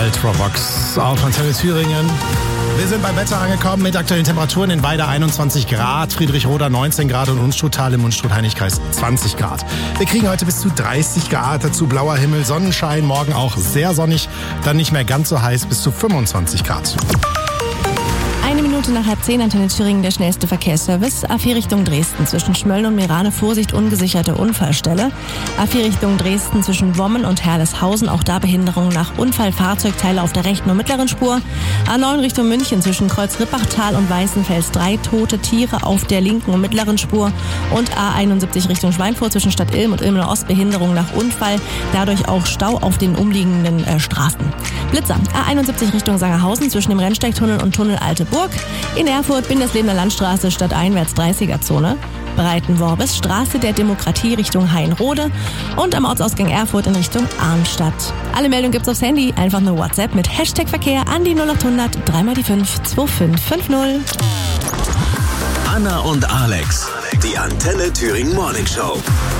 Ultravox auf Antenne Thüringen. Wir sind beim Wetter angekommen mit aktuellen Temperaturen in Weida 21 Grad, Friedrichroda 19 Grad und Unstruttal im Unstrut-Heinig-Kreis 20 Grad. Wir kriegen heute bis zu 30 Grad, dazu blauer Himmel, Sonnenschein, morgen auch sehr sonnig, dann nicht mehr ganz so heiß, bis zu 25 Grad. 1 Minute nach 9:30, Antenne Thüringen, der schnellste Verkehrsservice. A4 Richtung Dresden, zwischen Schmölln und Meerane, Vorsicht, ungesicherte Unfallstelle. A4 Richtung Dresden, zwischen Wommen und Herleshausen, auch da Behinderung nach Unfall, Fahrzeugteile auf der rechten und mittleren Spur. A9 Richtung München, zwischen Kreuz-Rippachtal und Weißenfels, 3 tote Tiere auf der linken und mittleren Spur. Und A71 Richtung Schweinfurt, zwischen Stadt Ilm und Ilmenau Ost, Behinderung nach Unfall, dadurch auch Stau auf den umliegenden Straßen. Blitzer, A71 Richtung Sangerhausen, zwischen dem Rennsteigtunnel und Tunnel Alte Burg. In Erfurt, Bindeslebener Landstraße, stadteinwärts 30er-Zone. Breitenworbis, Straße der Demokratie Richtung Hainrode. Und am Ortsausgang Erfurt in Richtung Arnstadt. Alle Meldungen gibt's aufs Handy, einfach nur WhatsApp mit #Verkehr an die 0800 3x5 2550. Anna und Alex, die Antenne Thüringen Morning Show.